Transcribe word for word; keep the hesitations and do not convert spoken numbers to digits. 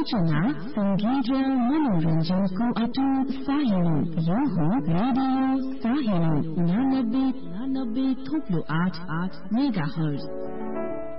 सूचना संगीत र मनोरञ्जनको अटुट साहिलो यो हो रेडियो साहिलो उनानब्बे उनानब्बे थोप्लो आठ आठ मेगा हर्ज।